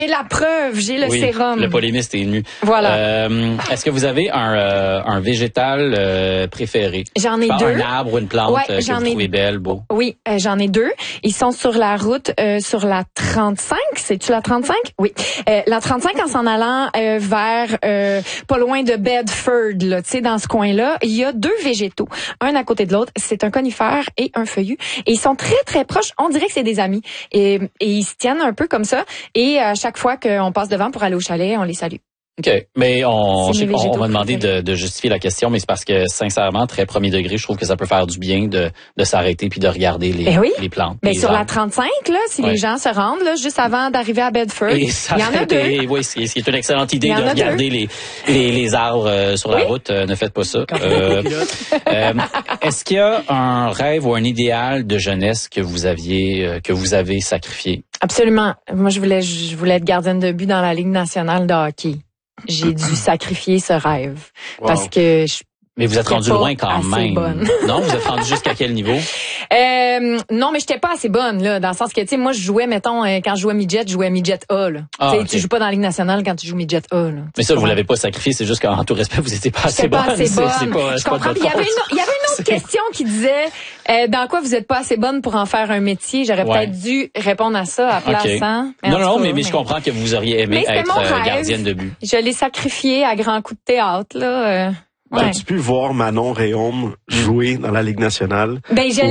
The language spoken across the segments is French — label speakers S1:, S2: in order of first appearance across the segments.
S1: J'ai la preuve, j'ai le sérum.
S2: Le polémiste est nu.
S1: Voilà.
S2: Est-ce que vous avez un végétal préféré?
S1: J'en ai deux.
S2: Un arbre ou une plante que vous trouvez belle, beau?
S1: Oui, j'en ai deux. Ils sont sur la route, sur la 35. C'est-tu la 35? Oui. La 35 en s'en allant vers pas loin de Bedford, là, tu sais, dans ce coin-là. Il y a deux végétaux, un à côté de l'autre. C'est un conifère et un feuillu. Et ils sont très, très proches. On dirait que c'est des amis. Et ils se tiennent un peu comme ça. Et à chaque fois qu'on passe devant pour aller au chalet, on les salue.
S2: OK. Mais on m'a demandé de justifier la question, mais c'est parce que, sincèrement, très premier degré, je trouve que ça peut faire du bien de s'arrêter puis de regarder les plantes.
S1: Mais sur la 35, là, si les gens se rendent, là, juste avant d'arriver à Bedford, il y en a deux.
S2: Oui, c'est une excellente idée de regarder les arbres sur la route. Ne faites pas ça. Est-ce qu'il y a un rêve ou un idéal de jeunesse que vous avez sacrifié?
S1: Absolument. Moi, je voulais être gardienne de but dans la Ligue nationale de hockey. J'ai dû sacrifier ce rêve parce que
S2: mais vous êtes rendu loin quand même.
S1: Bonne.
S2: Non, vous êtes rendu jusqu'à quel niveau?
S1: Non, mais j'étais pas assez bonne, là, dans le sens que, tu sais, moi, je jouais, mettons, quand je jouais midget, je jouais midget A, là. Tu joues pas dans la Ligue nationale quand tu joues midget A, là.
S2: Mais ça, vous l'avez pas sacrifié, c'est juste qu'en tout respect, vous étiez pas assez bonne.
S1: Je comprends. Il y avait une autre question qui disait, dans quoi vous êtes pas assez bonne pour en faire un métier? J'aurais peut-être dû répondre à ça à place, hein?
S2: Mais je comprends que vous auriez aimé être gardienne de but.
S1: Je l'ai sacrifié à grands coups de théâtre, là.
S3: As-tu pu voir Manon Rhéaume jouer dans la Ligue nationale?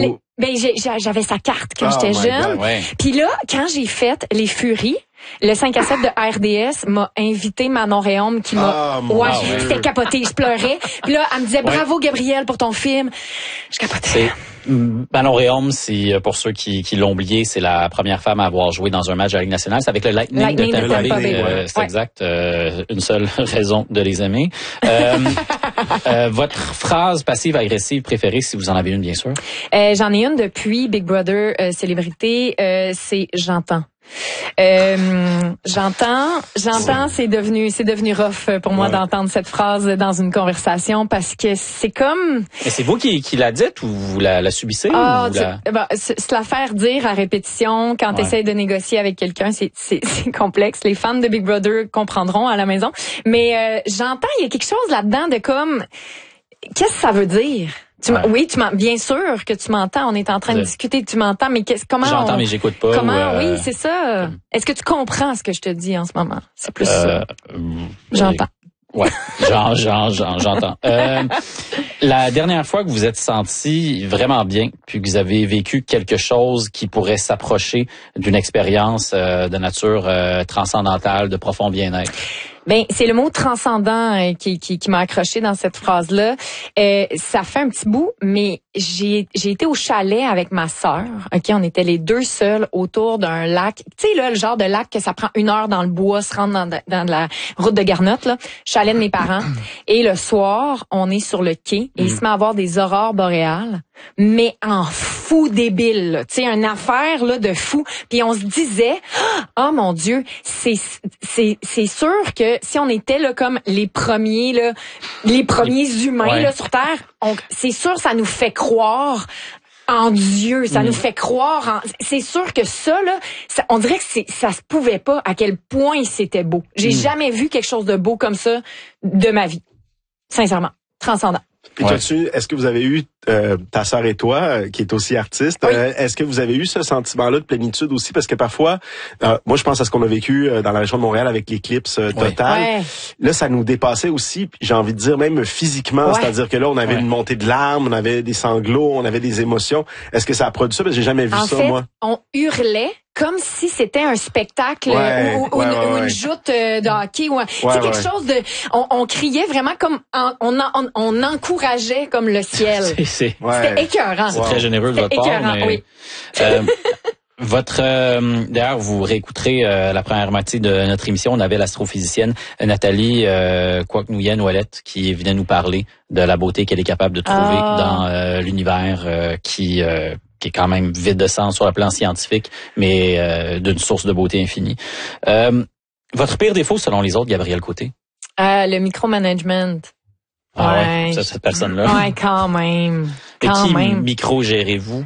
S1: J'avais sa carte quand j'étais jeune. Puis là, quand j'ai fait les Furies, le 5 à 7 de RDS m'a invité Manon Rhéaume qui m'a... c'était capoté, je pleurais. Puis là, elle me disait « Bravo, Gabrielle, pour ton film. » Je capotais.
S2: Manon Rhéaume, pour ceux qui l'ont oublié, c'est la première femme à avoir joué dans un match de la Ligue nationale. C'est avec le Lightning de Tampa Bay. C'est exact. Une seule raison de les aimer. Votre phrase passive-agressive préférée, si vous en avez une, bien sûr?
S1: J'en ai une depuis Big Brother Célébrité. C'est « J'entends ». J'entends, c'est devenu rough pour moi d'entendre cette phrase dans une conversation parce que c'est comme...
S2: Mais c'est vous qui la dites ou vous la subissez?
S1: Se la faire dire à répétition quand tu essaies de négocier avec quelqu'un, c'est complexe. Les fans de Big Brother comprendront à la maison. Mais j'entends, il y a quelque chose là-dedans de comme... Qu'est-ce que ça veut dire? Oui, bien sûr que tu m'entends. On est en train de discuter, tu m'entends, mais comment
S2: j'entends, mais j'écoute pas.
S1: Oui, c'est ça. Est-ce que tu comprends ce que je te dis en ce moment? C'est plus ça. J'entends.
S2: Ouais, j'entends. La dernière fois que vous êtes senti vraiment bien, puis que vous avez vécu quelque chose qui pourrait s'approcher d'une expérience de nature transcendantale, de profond bien-être?
S1: Ben, c'est le mot transcendant qui m'a accroché dans cette phrase-là. Ça fait un petit bout, mais j'ai été au chalet avec ma sœur. OK, on était les deux seuls autour d'un lac. Tu sais, là, le genre de lac que ça prend 1 heure dans le bois, se rendre dans la route de Garnotte, là. Chalet de mes parents. Et le soir, on est sur le quai et il se met à avoir des aurores boréales, mais en fou débile, là. Tu sais, une affaire, là, de fou. Puis on se disait, oh mon Dieu, c'est sûr que si on était là comme les premiers humains là sur Terre, c'est sûr ça nous fait croire en Dieu, ça nous fait croire c'est sûr que ça là, on dirait que ça se pouvait pas à quel point c'était beau. J'ai jamais vu quelque chose de beau comme ça de ma vie. Sincèrement, transcendant.
S3: Puis est-ce que vous avez eu, ta sœur et toi, qui est aussi artiste, est-ce que vous avez eu ce sentiment-là de plénitude aussi? Parce que parfois, moi je pense à ce qu'on a vécu dans la région de Montréal avec l'éclipse totale. Ouais. Là, ça nous dépassait aussi, j'ai envie de dire même physiquement, c'est-à-dire que là, on avait une montée de larmes, on avait des sanglots, on avait des émotions. Est-ce que ça a produit ça? Parce que j'ai jamais vu ça, moi.
S1: On hurlait comme si c'était un spectacle ou une joute de hockey ou c'est quelque chose de on criait vraiment comme on encourageait comme le ciel. C'était écœurant.
S2: C'est très généreux de votre part, mais d'ailleurs, vous réécouterez la première moitié de notre émission. On avait l'astrophysicienne Nathalie Kwaknuyen-Ouellette qui venait nous parler de la beauté qu'elle est capable de trouver dans l'univers qui est quand même vide de sens sur le plan scientifique, mais d'une source de beauté infinie. Votre pire défaut, selon les autres, Gabrielle Côté?
S1: Le micromanagement.
S2: Ah ouais, cette personne-là.
S1: Ouais, quand même.
S2: Qui micro-gérez-vous?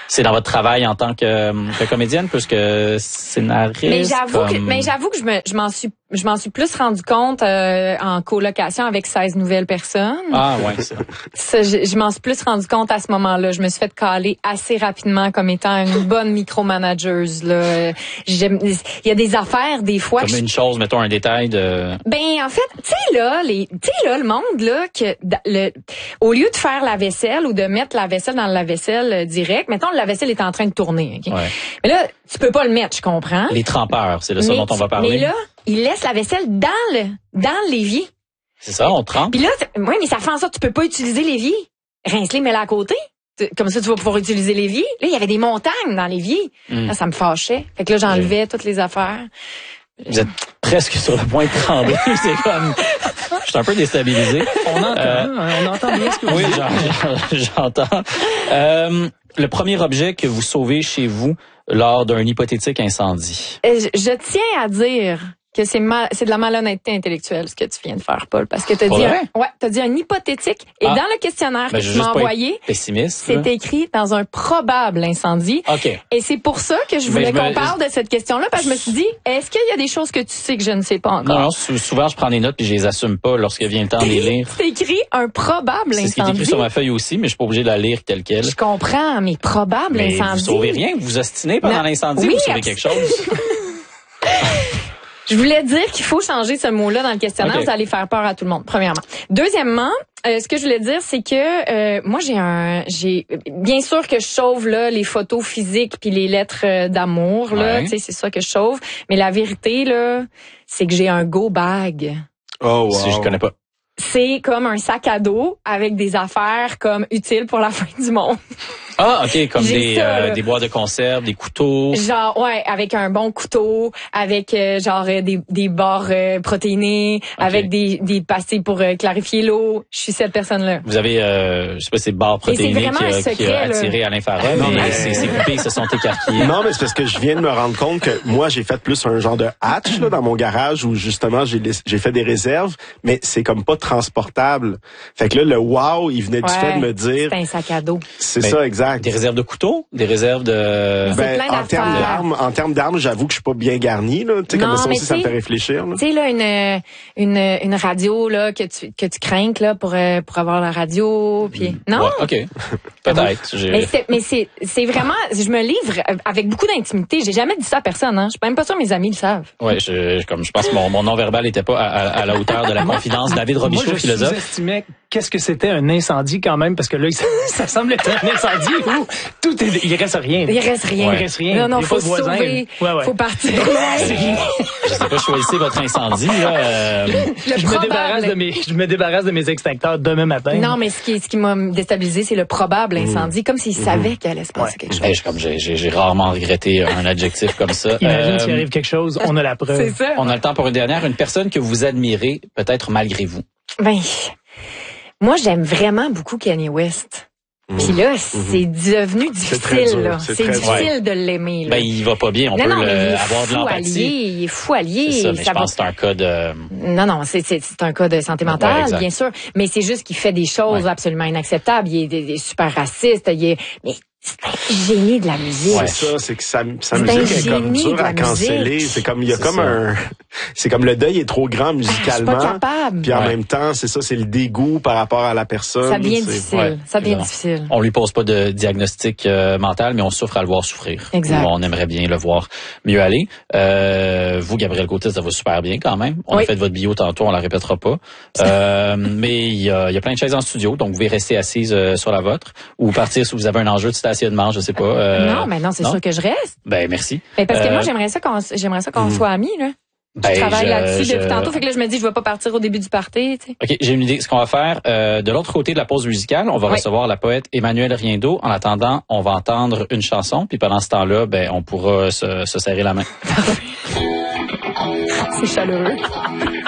S2: C'est dans votre travail en tant que comédienne plus que scénariste.
S1: Mais j'avoue que je m'en suis plus rendu compte en colocation avec 16 nouvelles personnes.
S2: Ah ouais, ça.
S1: Je m'en suis plus rendu compte à ce moment-là. Je me suis fait caler assez rapidement comme étant une bonne micromanageuse là. Il y a des affaires des fois
S2: comme une chose, mettons un détail de.
S1: Ben en fait, tu sais là le monde là que au lieu de faire la vaisselle ou de mettre la vaisselle dans le lave-vaisselle direct, mettons le lave-vaisselle est en train de tourner, OK? Ouais. Mais là, tu peux pas le mettre, je comprends.
S2: Les trempeurs, c'est de ça dont on va parler.
S1: Mais là, il laisse la vaisselle dans l'évier.
S2: C'est ça, on trempe.
S1: Puis là, oui, mais ça fait en sorte que tu peux pas utiliser l'évier. Rince-les, mets-la à côté. Comme ça, tu vas pouvoir utiliser l'évier. Là, il y avait des montagnes dans l'évier. Là, ça me fâchait. Fait que là, j'enlevais toutes les affaires.
S2: Vous êtes presque sur le point de trembler. C'est comme... Je suis un peu déstabilisé.
S4: On entend bien ce que vous dites.
S2: Oui, j'entends. Le premier objet que vous sauvez chez vous lors d'un hypothétique incendie.
S1: Je tiens à dire que c'est de la malhonnêteté intellectuelle ce que tu viens de faire, Paul, parce que t'as dit un hypothétique et dans le questionnaire que tu m'as envoyé, c'est écrit dans un probable incendie.
S2: Okay.
S1: Et c'est pour ça que je voulais qu'on parle de cette question-là, parce que je me suis dit, est-ce qu'il y a des choses que tu sais que je ne sais pas encore?
S2: Non, souvent je prends des notes puis je les assume pas lorsque vient le temps de les lire.
S1: C'est écrit un probable incendie.
S2: C'est ce qui est écrit sur ma feuille aussi, mais je suis pas obligé de la lire telle quelle.
S1: Je comprends, mais probable incendie.
S2: Vous sauvez rien, vous ostinez pendant l'incendie, vous sauvez quelque chose.
S1: Je voulais dire qu'il faut changer ce mot-là dans le questionnaire. Okay. Vous allez faire peur à tout le monde, premièrement. Deuxièmement, ce que je voulais dire, c'est que moi, j'ai bien sûr que je sauve là les photos physiques puis les lettres d'amour là, tu sais, c'est ça que je sauve. Mais la vérité là, c'est que j'ai un go bag.
S3: Oh wow.
S2: Si je connais pas.
S1: C'est comme un sac à dos avec des affaires comme utiles pour la fin du monde.
S2: Ah, OK, comme des boîtes de conserve, des couteaux.
S1: Genre, ouais, avec un bon couteau, avec des barres protéinées, avec des pastilles pour clarifier l'eau. Je suis cette personne-là.
S2: Vous avez, je sais pas, ces barres protéinées qui a attiré à l'infrarouge, mais ces poupées se sont écarquillées.
S3: Non, mais c'est parce que je viens de me rendre compte que moi, j'ai fait plus un genre de hatch là, dans mon garage où justement, j'ai fait des réserves, mais c'est comme pas transportable. Fait que là, le wow, il venait du fait de me dire...
S1: C'est un sac à dos.
S3: C'est ça, exact.
S2: Des réserves de couteaux, des réserves de...
S3: en termes d'armes, j'avoue que je suis pas bien garni là. Tu sais, comme ça aussi, ça me fait réfléchir.
S1: Tu sais là, une radio là que tu crains là pour avoir la radio, puis non.
S2: Ouais, OK. Peut-être.
S1: Mais c'est vraiment, je me livre avec beaucoup d'intimité. J'ai jamais dit ça à personne. Hein. Je suis même pas sûre mes amis le savent.
S2: Ouais, je pense que mon non-verbal était pas à la hauteur de la confidence. David Robichaud, philosophe.
S4: Moi, je sous-estimais qu'est-ce que c'était un incendie quand même, parce que là, ça semble être un incendie où il reste rien.
S1: Il reste rien.
S4: Il reste rien.
S1: Non, faut se sauver. Faut partir.
S2: Je sais pas, choisissez votre incendie, là.
S4: Je me débarrasse de mes extincteurs demain matin.
S1: Non, mais ce qui m'a déstabilisé, c'est le probable incendie, comme s'il savait qu'il allait se passer quelque chose.
S2: J'ai rarement regretté un adjectif comme ça.
S4: Imagine s'il arrive quelque chose, on a la preuve.
S1: C'est ça.
S2: On a le temps pour une dernière. Une personne que vous admirez, peut-être malgré vous.
S1: Ben, moi, j'aime vraiment beaucoup Kanye West. Puis là, c'est devenu difficile, là. C'est difficile de l'aimer, là.
S2: Ben, il va pas bien. On peut avoir de l'empathie.
S1: Il est fou allié.
S2: C'est ça, mais je pense que c'est un cas de...
S1: Non, c'est un cas de santé mentale, bien sûr. Mais c'est juste qu'il fait des choses absolument inacceptables. Il est super raciste. Mais c'est un génie de la musique.
S3: Ouais, ça, c'est que sa musique est comme dure à canceller. C'est comme, il y a comme c'est comme le deuil est trop grand musicalement.
S1: Je suis pas capable.
S3: Puis en même temps, c'est ça, c'est le dégoût par rapport à la personne.
S1: Ça devient difficile. Ça devient difficile.
S2: On lui pose pas de diagnostic mental, mais on souffre à le voir souffrir.
S1: Exact.
S2: On aimerait bien le voir mieux aller. Vous, Gabrielle Côté, ça va super bien quand même. On a fait votre bio tantôt, on la répétera pas. Mais il y a plein de chaises en studio, donc vous pouvez rester assise sur la vôtre ou partir si vous avez un enjeu de stationnement, je sais pas.
S1: Non, mais non, c'est sûr que je reste.
S2: Ben merci.
S1: Mais parce que moi j'aimerais ça qu'on soit amis là. Je travaille là-dessus depuis tantôt, fait que là je me dis je vais pas partir au début du party, tu sais.
S2: OK, j'ai une idée. Ce qu'on va faire de l'autre côté de la pause musicale, on va recevoir la poète Emmanuelle Riendo. En attendant, on va entendre une chanson, puis pendant ce temps-là, on pourra se serrer la main.
S1: C'est chaleureux.